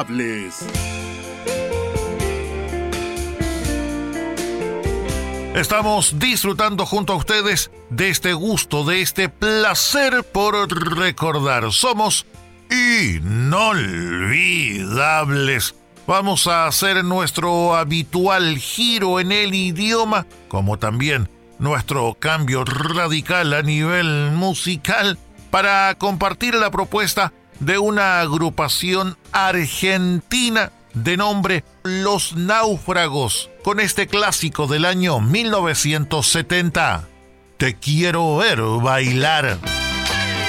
Estamos disfrutando junto a ustedes de este gusto, de este placer por recordar. Somos inolvidables. Vamos a hacer nuestro habitual giro en el idioma, como también nuestro cambio radical a nivel musical, para compartir la propuesta de una agrupación argentina de nombre Los Náufragos, con este clásico del año 1970, Te quiero ver bailar.